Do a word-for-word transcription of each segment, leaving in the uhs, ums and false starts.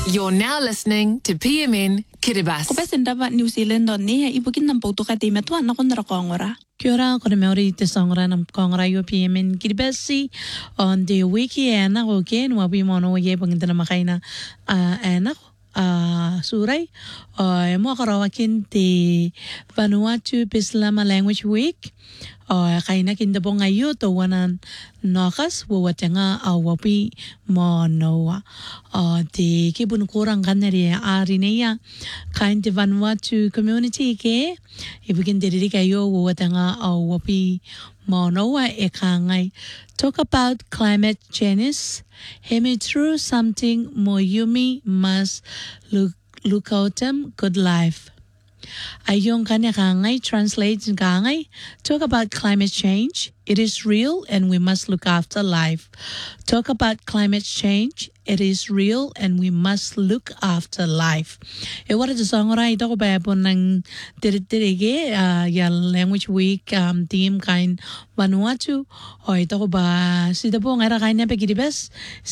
You're now listening to P M N Kiribati. Ko pesen dapat New Zealand on ni ibukin nam pautu ka tema tu anak kon rakongora. Kia ora, kore meori te sangora nam kongora yo P M N Kiribati on the wiki ana ko ke no abi mono ye pangitana makaina ana uh, surai uh, mo karawakin te Vanuatu Pislama Language Week uh, kaina kinda po ngayon to wanan nakas wawatenga awapi mo noa uh, te kibun kurang kanari arineya kain te Vanuatu community ke ibigin diri kayo wawatenga awapi mo noa e kangai talk about climate change. Hemi through something more yumi must look look out them good life. Ayong kanya kangai translate kangai talk about climate change. It is real and we must look after life. Talk about climate change. It is real and we must look after life. E wara te sangora ito ko ba po ng tiri-tirige uh, ya language week um, team kain Vanuatu o ito ko ba sida po ngayon kain nepe kiribes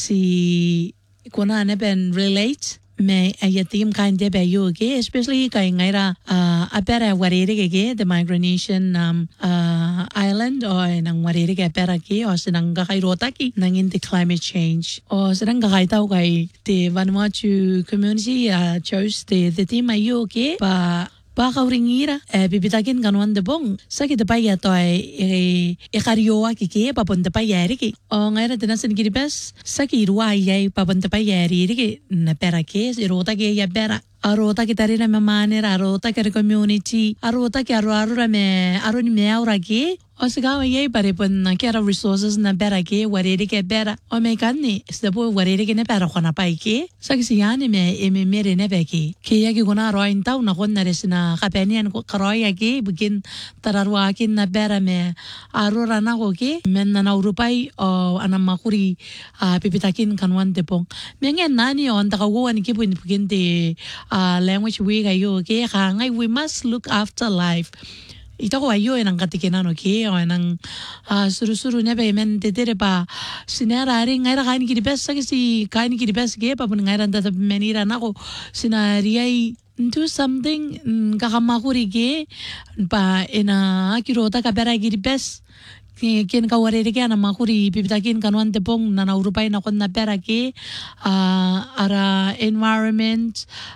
si kuna nepe relate me ay team kain de bayo ke especially kay ngaira uh, apera warere ke the Micronesian um, uh, island o nang warere ke apera ke o sinang gakairota ki nang in the climate change o sinang gakaitaw kay the Vanuatu community uh, chose the the team ayo ke pa baka uringira eh bibitakin kanuan de bong sakit pa ya to ay e e karyoa kiki papunta pa yari ki o ngayon tinasan kiribes sakirwa ay papunta pa yari ki na pera ke irota ke ya pera arota kita rin na mamanira arota ke community arota ke aro aro me aro ni me aura ke o sigaw ay pare pon na kera resources na pera ke warere ke pera o me kanni sabo warere ke na pera kona pa ke sagisiyani me e me mere ne beki ke ya ke guna ro intaw na kon na resina kapenian ko karoya ke bugin tararwa kin na pera me aro rana ko ke men na Europai o anam makuri uh, pipitakin kanwan tepong mengen nani on takawan ke pun bugin te uh, language week ayo ke kangai we must look after life. Ito ko ayo enang katikinan okay o enang uh, suru-suru nebe men tetere pa sinarari ngaira kain kiribes kasi kain kiribes ke pa pun ngaira tatap menira nako sinariay do something mm, kakamakuri ke pa ina kirota kapera kiribes kin kawarere ke ana makuri pipitakin kanuan tepong na naurupay na kon na pera ke uh, ara environment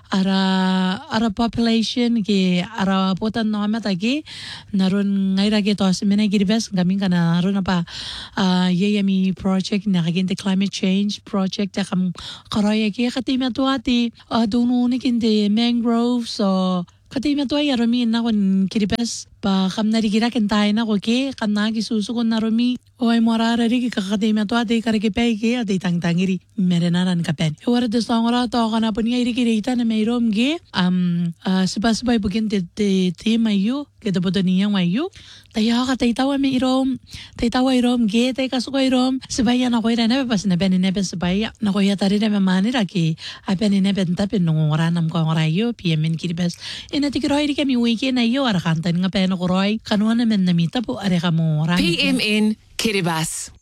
ara ara population ke ara potan no amata ke naron ngaira ke to asimena kiribes gamin kana naron pa uh, yeyami project na kaginte climate change project akam karaya ke katima to ati uh, dunu ni kinte mangroves so katima to ay arami na kon kiribes pa kam narikira kentay na ko ke kanna ki susukon na rumi o ay morara ri ki kakadema to ate karike pay ke ate tangtangiri merenaran kapen e wara de songora to kana punya iri ki reita na mayrom ge um uh, sibasibay bugin te te te mayu ke de bodoniya mayu tayo ka taitawa me irom taitawa irom ge tay kasuko irom sibaya na ko ira na pas na ben ne ben sibaya na ko yata ri na manira ki apen ne ben tapin ngora nam ko ngora yo P M N Kiribati ina tikiro iri kami weekend na yo ara kantan nga pen Roy, kanuan naman namita po are ka mo. P M N Kiribati.